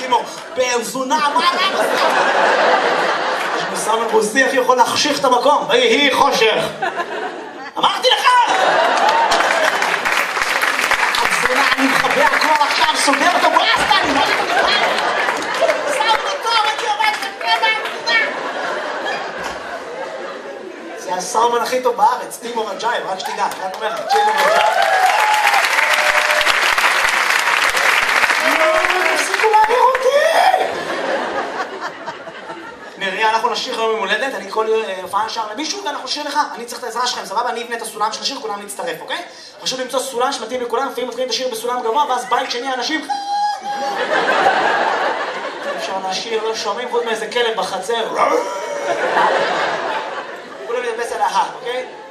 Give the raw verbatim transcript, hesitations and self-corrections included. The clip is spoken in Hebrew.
טימור, באמזונה, מה למה זה? יש מסמן רוסי, איך יכול להחשיך את המקום? ויהי חושך. אמרתי לך! אמזונה, אני מחבא הכל עכשיו, סוגר אותו באסטה, אני לא יודע. שם אותו, אני עומד בקרב האמזונה. זה הסאומן הכי טוב בארץ, טימור אג'ייב, רק שתדע, אני רק אומר לך, טימור אג'ייב. תפסיקו להעביר אותי! נריה, אנחנו נשאיר היום ממולדת, אני כל הופעה נשאר למישהו ואנחנו נשאיר לך, אני צריך את העזרה שלכם, סבבה? אני אבנה את הסולם של השיר, כולם להצטרף, אוקיי? חשוב למצוא סולם שמתאים לכולם, לפעמים מתחילים את השיר בסולם גבוה, ואז בית שני האנשים... אפשר להשאיר, לא שומעים חוץ מאיזה כלב בחצר. כולם ידבס על ההר, אוקיי?